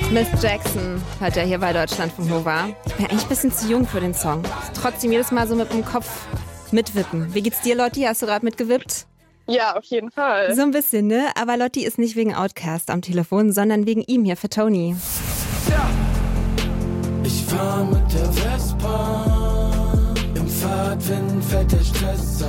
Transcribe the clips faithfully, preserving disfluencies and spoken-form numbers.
Miss Jackson hört ja hier bei Deutschlandfunk Nova. Ich bin eigentlich ein bisschen zu jung für den Song. Trotzdem jedes Mal so mit dem Kopf mitwippen. Wie geht's dir, Lotti? Hast du gerade mitgewippt? Ja, auf jeden Fall. So ein bisschen, ne? Aber Lotti ist nicht wegen Outkast am Telefon, sondern wegen ihm hier, Fatoni. Ja. Ich fahr mit der Vespa, im Fahrtwind fällt der Stress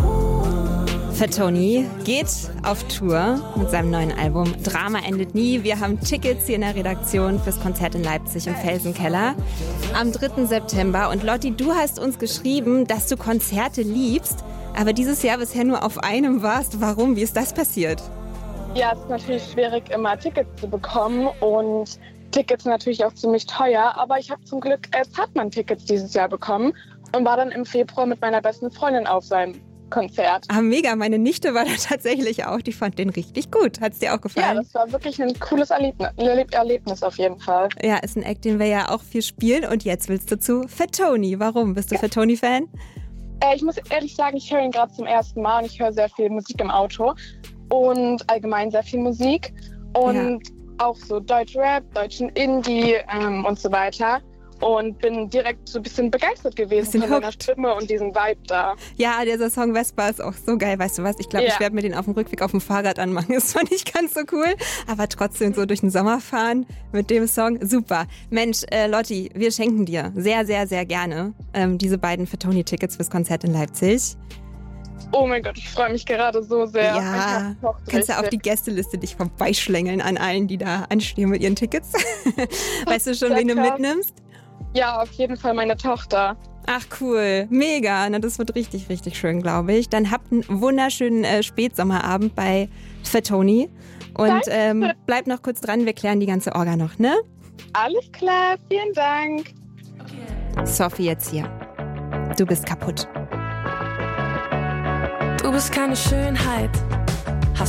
an. Fatoni geht auf Tour mit seinem neuen Album Drama endet nie. Wir haben Tickets hier in der Redaktion fürs Konzert in Leipzig im Felsenkeller am dritten September. Und Lotti, du hast uns geschrieben, dass du Konzerte liebst, aber dieses Jahr bisher nur auf einem warst. Warum? Wie ist das passiert? Ja, es ist natürlich schwierig, immer Tickets zu bekommen und Tickets sind natürlich auch ziemlich teuer. Aber ich habe zum Glück als Hartmann-Tickets dieses Jahr bekommen und war dann im Februar mit meiner besten Freundin auf seinem Konzert. Ah, mega. Meine Nichte war da tatsächlich auch. Die fand den richtig gut. Hat es dir auch gefallen? Ja, das war wirklich ein cooles Erlebnis, Erlebnis auf jeden Fall. Ja, ist ein Act, den wir ja auch viel spielen. Und jetzt willst du zu Fatoni. Warum? Bist du ja. Fatoni-Fan? Äh, ich muss ehrlich sagen, ich höre ihn gerade zum ersten Mal und ich höre sehr viel Musik im Auto und allgemein sehr viel Musik und ja. auch so Deutschrap, deutschen Indie ähm, und so weiter. Und bin direkt so ein bisschen begeistert gewesen bisschen von seiner Stimme und diesem Vibe da. Ja, dieser Song Vespa ist auch so geil, weißt du was? Ich glaube, ja. ich werde mir den auf dem Rückweg auf dem Fahrrad anmachen. Ist zwar nicht ganz so cool, aber trotzdem so durch den Sommer fahren mit dem Song, super. Mensch, äh, Lotti, wir schenken dir sehr, sehr, sehr gerne ähm, diese beiden Fatoni-Tickets fürs Konzert in Leipzig. Oh mein Gott, ich freue mich gerade so sehr. Ja, kannst du auf die Gästeliste dich vorbeischlängeln an allen, die da anstehen mit ihren Tickets. Weißt du schon, wen du mitnimmst? Ja, auf jeden Fall meine Tochter. Ach cool, mega. Na, das wird richtig, richtig schön, glaube ich. Dann habt einen wunderschönen äh, Spätsommerabend bei Fatoni. Und ähm, bleib noch kurz dran, wir klären die ganze Orga noch, ne? Alles klar, vielen Dank. Okay. Sophie jetzt hier. Du bist kaputt. Du bist keine Schönheit,